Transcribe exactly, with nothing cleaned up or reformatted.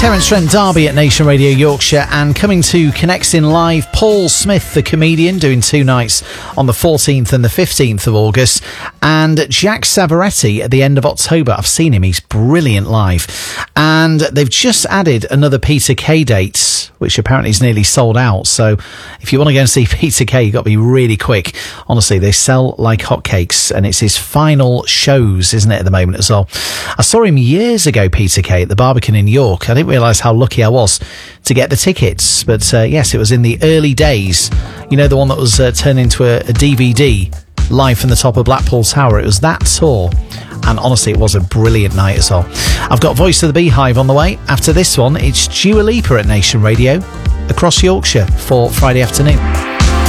Terence Trent D'Arby at Nation Radio Yorkshire, and coming to Connects in Live, Paul Smith, the comedian, doing two nights on the fourteenth and the fifteenth of August, and Jack Savaretti at the end of October. I've seen him, he's brilliant live. And they've just added another Peter Kay date, which apparently is nearly sold out. So if you want to go and see Peter Kay, you've got to be really quick. Honestly, they sell like hotcakes, and it's his final shows, isn't it, at the moment as well. I saw him years ago, Peter Kay, at the Barbican in York. I didn't realise how lucky I was to get the tickets. But uh, yes, it was in the early days. You know, the one that was uh, turned into a, a D V D, live from the top of Blackpool Tower. It was that tour. And honestly, it was a brilliant night as well. I've got Voice of the Beehive on the way. After this one, it's Dua Lipa at Nation Radio across Yorkshire for Friday afternoon.